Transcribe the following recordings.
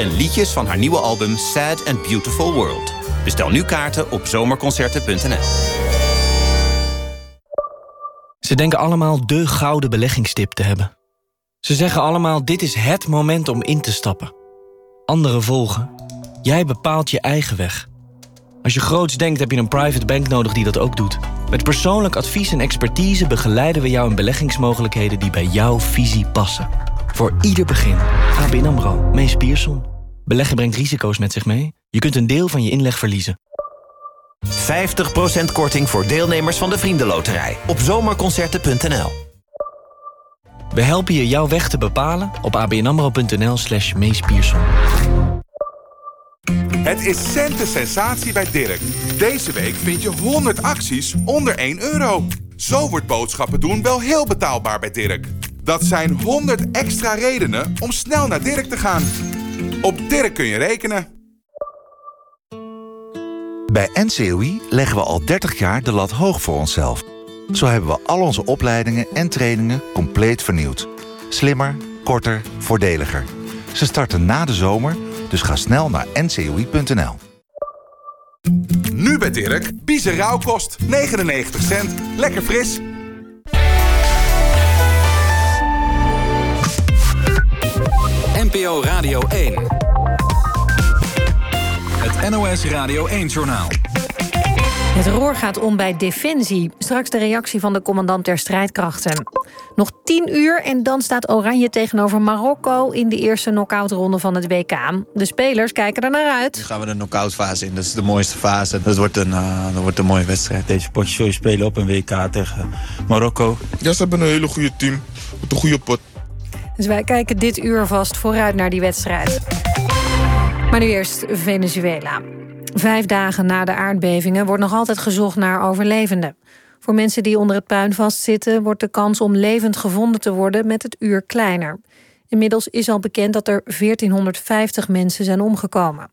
en liedjes van haar nieuwe album Sad and Beautiful World. Bestel nu kaarten op zomerconcerten.nl. Ze denken allemaal de gouden beleggingstip te hebben. Ze zeggen allemaal, dit is het moment om in te stappen. Anderen volgen. Jij bepaalt je eigen weg. Als je groots denkt, heb je een private bank nodig die dat ook doet. Met persoonlijk advies en expertise begeleiden we jou in beleggingsmogelijkheden die bij jouw visie passen. Voor ieder begin. ABN AMRO. Mees Pierson. Beleggen brengt risico's met zich mee. Je kunt een deel van je inleg verliezen. 50% korting voor deelnemers van de Vriendenloterij op zomerconcerten.nl. We helpen je jouw weg te bepalen op abnamro.nl/Mees Pierson. Het is centensensatie bij Dirk. Deze week vind je 100 acties onder €1. Zo wordt boodschappen doen wel heel betaalbaar bij Dirk. Dat zijn 100 extra redenen om snel naar Dirk te gaan. Op Dirk kun je rekenen. Bij NCOI leggen we al 30 jaar de lat hoog voor onszelf. Zo hebben we al onze opleidingen en trainingen compleet vernieuwd. Slimmer, korter, voordeliger. Ze starten na de zomer, dus ga snel naar ncoi.nl. Nu bij Dirk, Biezen rauwkost, 99 cent. Lekker fris. NPO Radio 1. Het NOS Radio 1-journaal. Het roer gaat om bij Defensie. Straks de reactie van de commandant der strijdkrachten. Nog 10 uur en dan staat Oranje tegenover Marokko in de eerste knock-outronde van het WK. De spelers kijken er naar uit. Nu gaan we de knock-out fase in. Dat is de mooiste fase. Dat wordt een mooie wedstrijd. Deze potje zul je spelen op een WK tegen Marokko. Ja, ze hebben een hele goede team. Met een goede pot. Dus wij kijken dit uur vast vooruit naar die wedstrijd. Maar nu eerst Venezuela. 5 dagen na de aardbevingen wordt nog altijd gezocht naar overlevenden. Voor mensen die onder het puin vastzitten wordt de kans om levend gevonden te worden met het uur kleiner. Inmiddels is al bekend dat er 1450 mensen zijn omgekomen.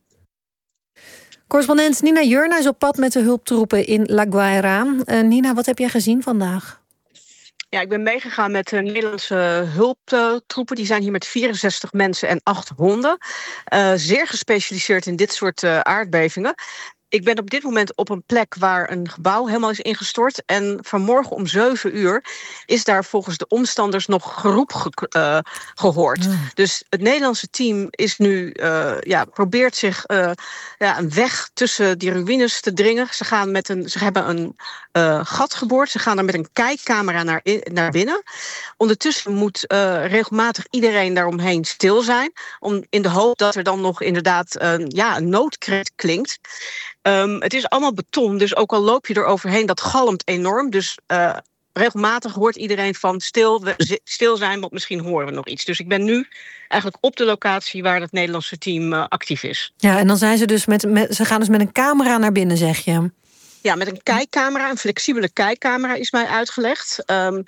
Correspondent Nina Jurna is op pad met de hulptroepen in La Guaira. Nina, wat heb jij gezien vandaag? Ja, ik ben meegegaan met de Nederlandse hulptroepen. Die zijn hier met 64 mensen en 8 honden. Zeer gespecialiseerd in dit soort aardbevingen. Ik ben op dit moment op een plek waar een gebouw helemaal is ingestort. En vanmorgen om 7 uur is daar volgens de omstanders nog geroep gehoord. Dus het Nederlandse team is nu, probeert zich een weg tussen die ruïnes te dringen. Ze hebben een gat geboord. Ze gaan er met een kijkcamera naar binnen. Ondertussen moet regelmatig iedereen daaromheen stil zijn. In de hoop dat er dan nog inderdaad een noodkreet klinkt. Het is allemaal beton, dus ook al loop je er overheen, dat galmt enorm. Dus regelmatig hoort iedereen van stil zijn, want misschien horen we nog iets. Dus ik ben nu eigenlijk op de locatie waar het Nederlandse team actief is. Ja, en dan zijn ze dus ze gaan dus met een camera naar binnen, zeg je? Ja, met een kijkcamera, een flexibele kijkcamera is mij uitgelegd.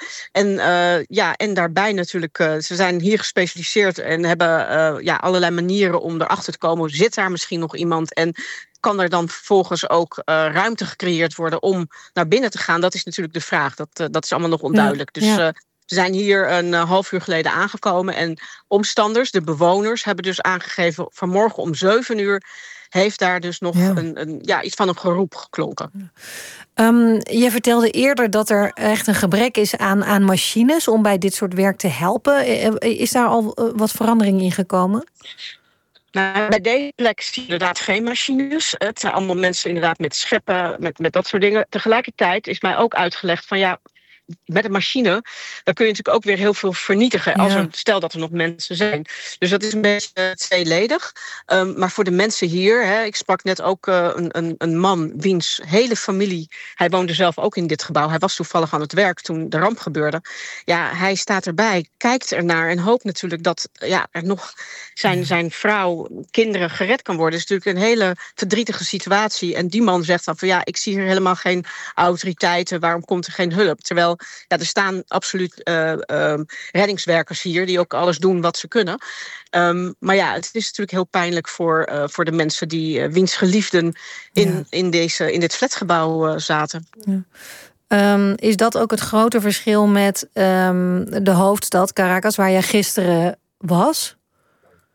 En daarbij natuurlijk, ze zijn hier gespecialiseerd en hebben allerlei manieren om erachter te komen. Zit daar misschien nog iemand en kan er dan vervolgens ook ruimte gecreëerd worden om naar binnen te gaan? Dat is natuurlijk de vraag. Dat is allemaal nog onduidelijk. Dus we zijn hier een half uur geleden aangekomen. En omstanders, de bewoners, hebben dus aangegeven vanmorgen om 7 uur heeft daar dus nog iets van een geroep geklonken. Je vertelde eerder dat er echt een gebrek is aan machines om bij dit soort werk te helpen. Is daar al wat verandering in gekomen? Nou, bij deze plek zie je inderdaad geen machines. Het zijn allemaal mensen inderdaad met scheppen, met dat soort dingen. Tegelijkertijd is mij ook uitgelegd van met een machine, dan kun je natuurlijk ook weer heel veel vernietigen. Stel dat er nog mensen zijn. Dus dat is een beetje tweeledig. Maar voor de mensen hier, ik sprak net ook een man wiens hele familie, hij woonde zelf ook in dit gebouw. Hij was toevallig aan het werk toen de ramp gebeurde. Ja, hij staat erbij, kijkt ernaar en hoopt natuurlijk dat er nog zijn vrouw, kinderen gered kan worden. Het is natuurlijk een hele verdrietige situatie. En die man zegt dan van ik zie hier helemaal geen autoriteiten. Waarom komt er geen hulp? Terwijl er staan absoluut reddingswerkers hier die ook alles doen wat ze kunnen. Maar het is natuurlijk heel pijnlijk voor de mensen die wiens geliefden in dit flatgebouw zaten. Ja. Is dat ook het grote verschil met de hoofdstad Caracas, waar jij gisteren was?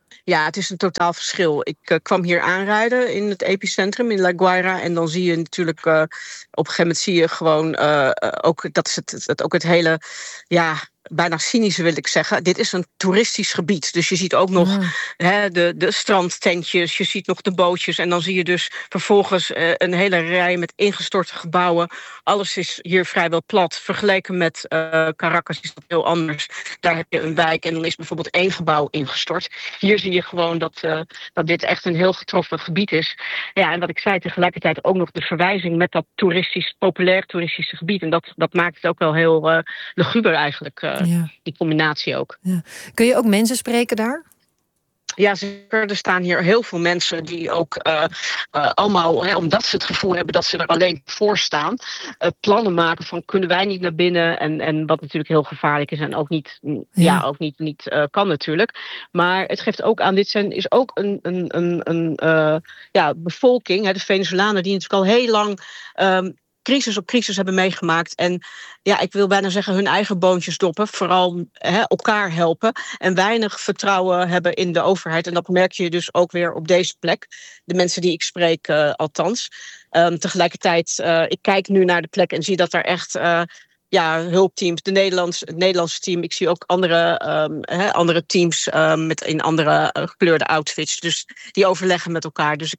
Ja, het is een totaal verschil. Ik kwam hier aanrijden in het epicentrum in La Guaira. En dan zie je natuurlijk, op een gegeven moment zie je gewoon ook, dat is ook het hele, bijna cynische wil ik zeggen. Dit is een toeristisch gebied. Dus je ziet ook nog de strandtentjes, je ziet nog de bootjes. En dan zie je dus vervolgens een hele rij met ingestorte gebouwen. Alles is hier vrijwel plat. Vergeleken met Caracas is dat heel anders. Daar heb je een wijk en dan is bijvoorbeeld 1 gebouw ingestort. Hier zie je gewoon dat dit echt een heel getroffen gebied is. Ja, en wat ik zei, tegelijkertijd ook nog de verwijzing met dat populair toeristische gebied. En dat maakt het ook wel heel luguber eigenlijk. Die combinatie ook. Ja. Kun je ook mensen spreken daar? Ja, zeker. Er staan hier heel veel mensen die ook allemaal, omdat ze het gevoel hebben dat ze er alleen voor staan, plannen maken van kunnen wij niet naar binnen en wat natuurlijk heel gevaarlijk is en ook niet, niet kan natuurlijk. Maar het geeft ook aan, dit is ook een bevolking, de Venezolanen die natuurlijk al heel lang crisis op crisis hebben meegemaakt. En ik wil bijna zeggen hun eigen boontjes doppen. Vooral elkaar helpen. En weinig vertrouwen hebben in de overheid. En dat merk je dus ook weer op deze plek. De mensen die ik spreek althans. Tegelijkertijd, ik kijk nu naar de plek en zie dat er echt hulpteams, het Nederlandse team. Ik zie ook andere teams in andere gekleurde outfits. Dus die overleggen met elkaar. Dus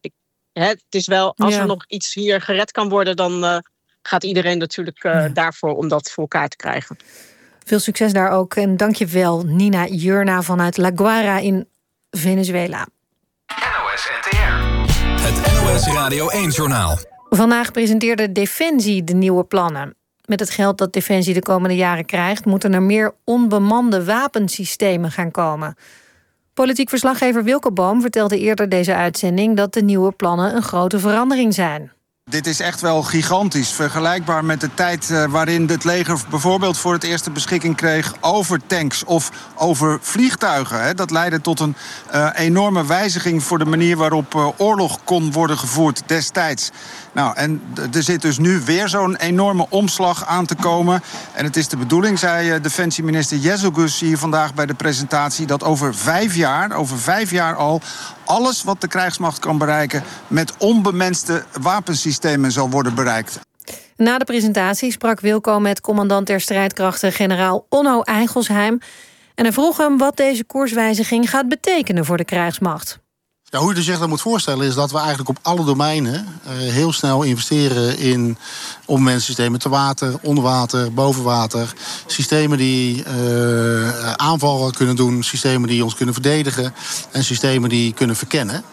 het is wel, als er nog iets hier gered kan worden, dan gaat iedereen natuurlijk daarvoor om dat voor elkaar te krijgen. Veel succes daar ook. En dank je wel, Nina Jurna vanuit La Guaira in Venezuela. NOS NTR. Het NOS Radio 1-journaal. Vandaag presenteerde Defensie de nieuwe plannen. Met het geld dat Defensie de komende jaren krijgt, moeten er meer onbemande wapensystemen gaan komen. Politiek verslaggever Wilke Boom vertelde eerder deze uitzending dat de nieuwe plannen een grote verandering zijn. Dit is echt wel gigantisch. Vergelijkbaar met de tijd waarin het leger bijvoorbeeld voor het eerst de beschikking kreeg over tanks of over vliegtuigen. Dat leidde tot een enorme wijziging voor de manier waarop oorlog kon worden gevoerd destijds. Nou, en er zit dus nu weer zo'n enorme omslag aan te komen. En het is de bedoeling, zei defensieminister Jezogus hier vandaag bij de presentatie, dat over 5 jaar al alles wat de krijgsmacht kan bereiken met onbemenste wapensystemen zal worden bereikt. Na de presentatie sprak Wilco met commandant der strijdkrachten generaal Onno Eigelsheim. En hij vroeg hem wat deze koerswijziging gaat betekenen voor de krijgsmacht. Ja, hoe je zich dat moet voorstellen is dat we eigenlijk op alle domeinen heel snel investeren in onbemenssystemen te water, onder water, boven water. Systemen die aanvallen kunnen doen, systemen die ons kunnen verdedigen en systemen die kunnen verkennen.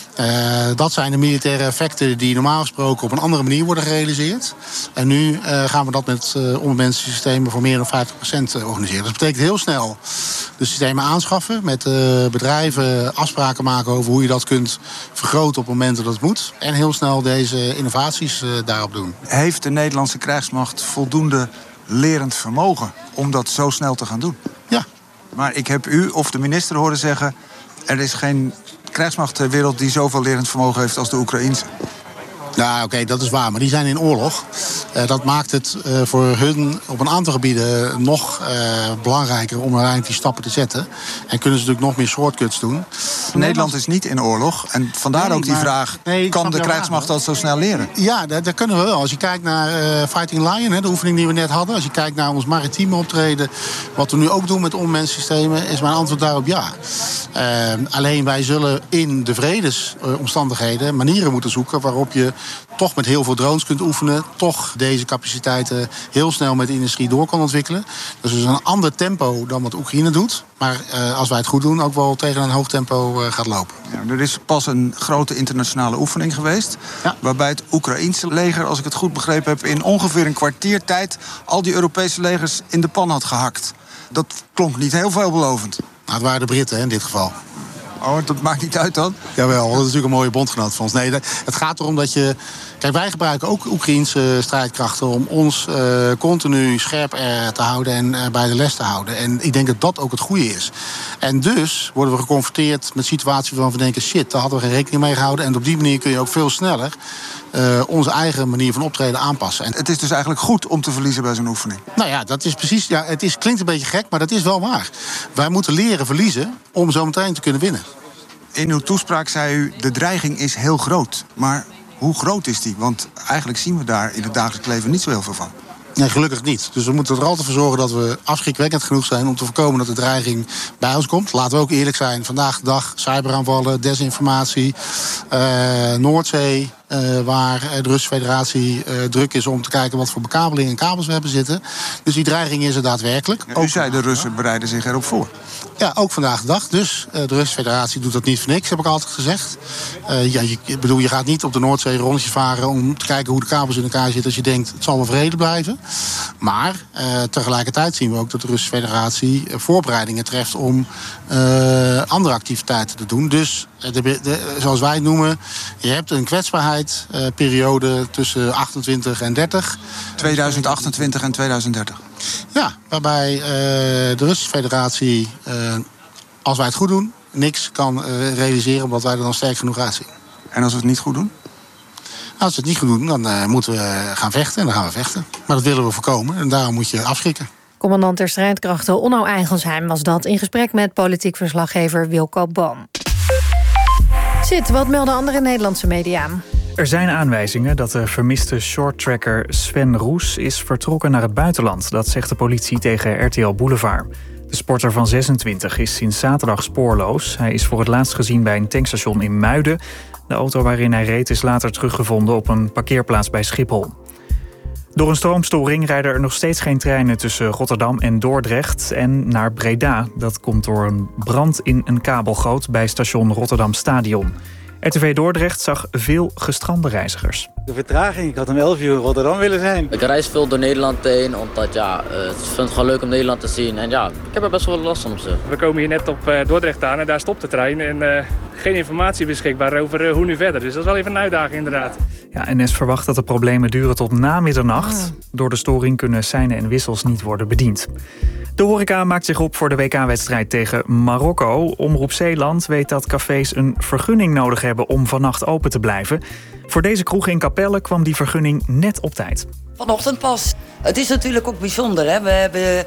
Dat zijn de militaire effecten die normaal gesproken op een andere manier worden gerealiseerd. En nu gaan we dat met onbemenste systemen voor meer dan 50% organiseren. Dat betekent heel snel de systemen aanschaffen, met bedrijven afspraken maken over hoe je dat kunt vergroten op momenten dat het moet. En heel snel deze innovaties daarop doen. Heeft de Nederlandse krijgsmacht voldoende lerend vermogen om dat zo snel te gaan doen? Ja. Maar ik heb u of de minister horen zeggen, er is geen krijgsmacht ter wereld die zoveel lerend vermogen heeft als de Oekraïense. Ja, oké, dat is waar. Maar die zijn in oorlog. Dat maakt het voor hun op een aantal gebieden nog belangrijker om uiteindelijk die stappen te zetten. En kunnen ze natuurlijk nog meer shortcuts doen. Nederland is niet in oorlog. En vandaar ook die vraag, kan de krijgsmacht dat zo snel leren? Ja, dat kunnen we wel. Als je kijkt naar Fighting Lion, de oefening die we net hadden. Als je kijkt naar ons maritieme optreden. Wat we nu ook doen met onbemensde systemen, is mijn antwoord daarop ja. Alleen wij zullen in de vredesomstandigheden manieren moeten zoeken waarop je toch met heel veel drones kunt oefenen, toch deze capaciteiten heel snel met de industrie door kan ontwikkelen. Dus het is een ander tempo dan wat Oekraïne doet. Maar als wij het goed doen, ook wel tegen een hoog tempo gaat lopen. Ja, er is pas een grote internationale oefening geweest. Ja. Waarbij het Oekraïense leger, als ik het goed begrepen heb, in ongeveer een kwartiertijd al die Europese legers in de pan had gehakt. Dat klonk niet heel veelbelovend. Nou, het waren de Britten in dit geval. Oh, dat maakt niet uit dan? Jawel, dat is natuurlijk een mooie bondgenoot van ons. Nee, het gaat erom dat je... Kijk, wij gebruiken ook Oekraïense strijdkrachten om ons continu scherp te houden en bij de les te houden. En ik denk dat dat ook het goede is. En dus worden we geconfronteerd met situaties waarvan we denken, shit, daar hadden we geen rekening mee gehouden. En op die manier kun je ook veel sneller onze eigen manier van optreden aanpassen. En het is dus eigenlijk goed om te verliezen bij zo'n oefening. Nou ja, dat is precies. Ja, klinkt een beetje gek, maar dat is wel waar. Wij moeten leren verliezen om zo meteen te kunnen winnen. In uw toespraak zei u, de dreiging is heel groot. Maar hoe groot is die? Want eigenlijk zien we daar in het dagelijks leven niet zo heel veel van. Nee, gelukkig niet. Dus we moeten er altijd voor zorgen dat we afschrikwekkend genoeg zijn om te voorkomen dat de dreiging bij ons komt. Laten we ook eerlijk zijn. Vandaag de dag cyberaanvallen, desinformatie, Noordzee, waar de Russische Federatie druk is om te kijken wat voor bekabeling en kabels we hebben zitten. Dus die dreiging is er daadwerkelijk. U zei de Russen bereiden zich erop voor. Ja, ook vandaag de dag. Dus de Russische Federatie doet dat niet voor niks, heb ik altijd gezegd. Je gaat niet op de Noordzee rondjes varen om te kijken hoe de kabels in elkaar zitten als je denkt het zal wel vrede blijven. Maar tegelijkertijd zien we ook dat de Russische Federatie voorbereidingen treft om andere activiteiten te doen. Dus zoals wij het noemen, je hebt een kwetsbaarheidsperiode tussen 28 en 30. 2028 en 2030. Ja, waarbij de Russische Federatie, als wij het goed doen, niks kan realiseren omdat wij er dan sterk genoeg uitzien. En als we het niet goed doen? Als we het niet goed doen, dan moeten we gaan vechten en dan gaan we vechten. Maar dat willen we voorkomen en daarom moet je afschrikken. Commandant der strijdkrachten Onno Eigelsheim was dat in gesprek met politiek verslaggever Wilco Boom. Wat melden andere Nederlandse media? Er zijn aanwijzingen dat de vermiste shorttracker Sven Roes is vertrokken naar het buitenland. Dat zegt de politie tegen RTL Boulevard. De sporter van 26 is sinds zaterdag spoorloos. Hij is voor het laatst gezien bij een tankstation in Muiden. De auto waarin hij reed is later teruggevonden op een parkeerplaats bij Schiphol. Door een stroomstoring rijden er nog steeds geen treinen tussen Rotterdam en Dordrecht en naar Breda. Dat komt door een brand in een kabelgoot bij station Rotterdam Stadion. RTV Dordrecht zag veel gestrande reizigers. De vertraging, ik had om 11 uur in Rotterdam willen zijn. Ik reis veel door Nederland heen, omdat ik vind het gewoon leuk om Nederland te zien. En ja, ik heb er best wel last van op zich. We komen hier net op Dordrecht aan en daar stopt de trein. En geen informatie beschikbaar over hoe nu verder. Dus dat is wel even een uitdaging inderdaad. Ja, NS verwacht dat de problemen duren tot na middernacht. Door de storing kunnen seinen en wissels niet worden bediend. De horeca maakt zich op voor de WK-wedstrijd tegen Marokko. Omroep Zeeland weet dat cafés een vergunning nodig hebben om vannacht open te blijven. Voor deze kroeg in Capelle kwam die vergunning net op tijd. Vanochtend pas. Het is natuurlijk ook bijzonder, hè? We hebben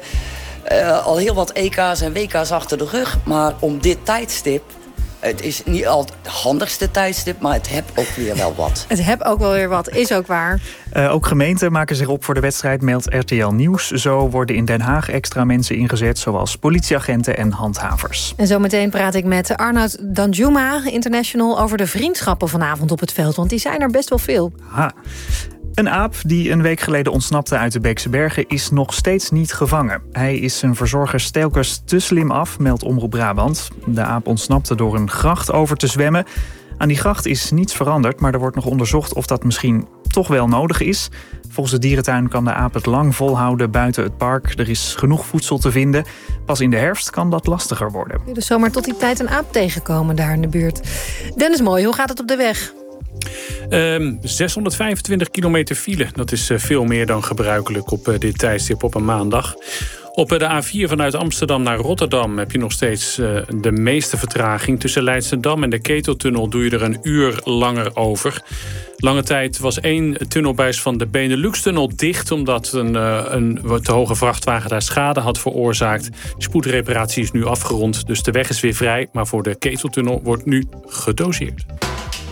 al heel wat EK's en WK's achter de rug. Maar om dit tijdstip, het is niet al het handigste tijdstip, maar het heb ook weer wel wat. Het heb ook wel weer wat, is ook waar. Ook gemeenten maken zich op voor de wedstrijd, meldt RTL Nieuws. Zo worden in Den Haag extra mensen ingezet, zoals politieagenten en handhavers. En zometeen praat ik met Arnoud Danjuma, international, over de vriendschappen vanavond op het veld. Want die zijn er best wel veel. Ha. Een aap die een week geleden ontsnapte uit de Beekse Bergen is nog steeds niet gevangen. Hij is zijn verzorgers telkens te slim af, meldt Omroep Brabant. De aap ontsnapte door een gracht over te zwemmen. Aan die gracht is niets veranderd, maar er wordt nog onderzocht of dat misschien toch wel nodig is. Volgens de dierentuin kan de aap het lang volhouden buiten het park. Er is genoeg voedsel te vinden. Pas in de herfst kan dat lastiger worden. Dus zomaar tot die tijd een aap tegenkomen daar in de buurt. Dennis Mooi, hoe gaat het op de weg? 625 kilometer file. Dat is veel meer dan gebruikelijk op dit tijdstip op een maandag. Op de A4 vanuit Amsterdam naar Rotterdam heb je nog steeds de meeste vertraging. Tussen Leidschendam en de Keteltunnel doe je er een uur langer over. Lange tijd was 1 tunnelbuis van de Benelux-tunnel dicht, omdat een te hoge vrachtwagen daar schade had veroorzaakt. De spoedreparatie is nu afgerond, dus de weg is weer vrij. Maar voor de Keteltunnel wordt nu gedoseerd.